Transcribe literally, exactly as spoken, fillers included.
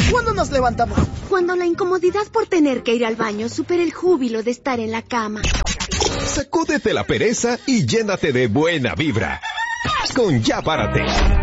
¿Cuándo nos levantamos? Cuando la incomodidad por tener que ir al baño supera el júbilo de estar en la cama. Sacúdete la pereza y llénate de buena vibra. Con Ya Párate.